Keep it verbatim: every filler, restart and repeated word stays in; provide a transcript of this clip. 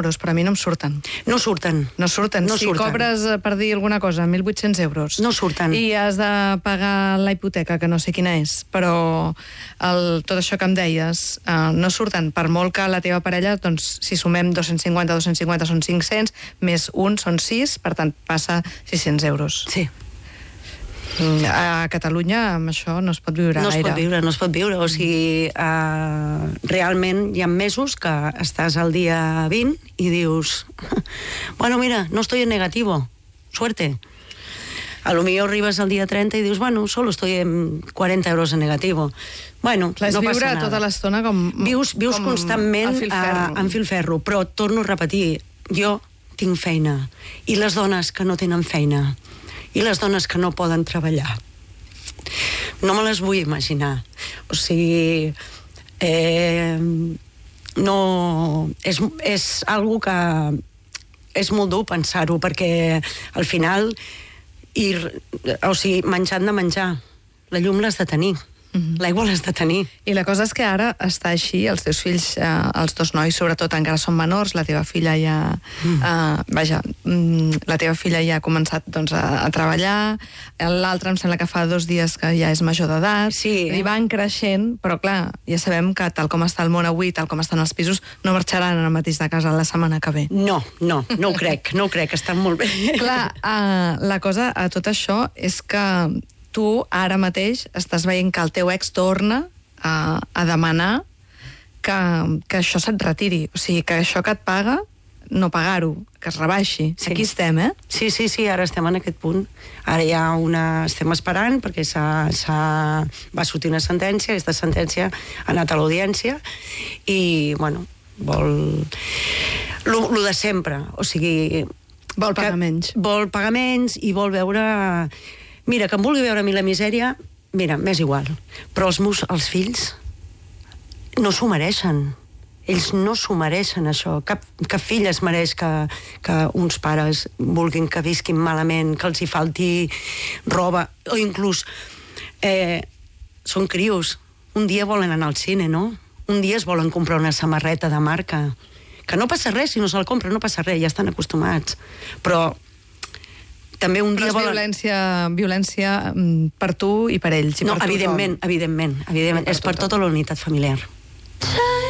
números, però a mi no em surten. No surten. No surten. No si surten. cobres, per dir alguna cosa, mil vuit-cents euros... No surten. I has de pagar la hipoteca, que no sé quina és, però el, tot això que em deies uh, no surten. Per molt que la teva parella, doncs, si sumem dos-cents cinquanta, dos-cents cinquanta són cinc-cents, més un són sis, per tant, passa sis-cents euros. Sí. A Catalunya amb això no es pot viure no gaire. No es pot viure, no es pot viure. O sigui, uh, realment hi ha mesos que estàs al dia vint i dius, bueno, mira, no estoy en negativo, suerte. A lo millor arribes al dia trenta i dius, bueno, solo estoy en quaranta euros en negativo. Bueno, clar, no passa viure nada. Tota l'estona com... Vius, vius com constantment a filferro. A, en filferro, però torno a repetir, jo tinc feina, i les dones que no tenen feina, i les dones que no poden treballar, no me les vull imaginar. O sigui, eh, no... És, és algo que és molt dur pensar-ho, perquè al final, i, o sigui, menjar han de menjar, la llum l'has de tenir. Mm-hmm. L'aigua l'has de tenir. I la cosa és que ara està així, els teus fills, eh, els dos nois, sobretot, encara són menors, la teva filla ja... Mm. Eh, vaja, mm, la teva filla ja ha començat doncs, a, a treballar, l'altre em sembla que fa dos dies que ja és major d'edat, sí, eh? i van creixent, però clar, ja sabem que tal com està el món avui, tal com estan els pisos, no marxaran al mateix de casa la setmana que ve. No, no, no ho crec, no ho crec, estan molt bé. Clar, eh, la cosa a tot això és que tu ara mateix estàs veient que el teu ex torna a, a demanar que, que això se't retiri. O sigui, que això que et paga, no pagar-ho, que es rebaixi. Sí. Aquí estem, eh? Sí, sí, sí, ara estem en aquest punt. Ara hi ha una... estem esperant, perquè s'ha, s'ha... va sortir una sentència, aquesta sentència ha anat a l'audiència, i, bueno, vol... Lo, lo de sempre, o sigui... Vol pagar menys. Vol pagar menys i vol veure... Mira, que em vulgui veure a mi la misèria, mira, m'és igual. Però els meus, els fills no s'ho mereixen. Ells no s'ho mereixen, això. Cap, cap fill es mereix que, que uns pares vulguin que visquin malament, que els hi falti roba, o inclús eh, són crios. Un dia volen anar al cine, no? Un dia es volen comprar una samarreta de marca. Que no passa res, si no se'l compra, no passa res, ja estan acostumats. Però també un dia Però és volen... violència, violència per tu i per ells. I no, per evidentment, tothom. evidentment, evidentment. Per és per tothom. tota la unitat familiar.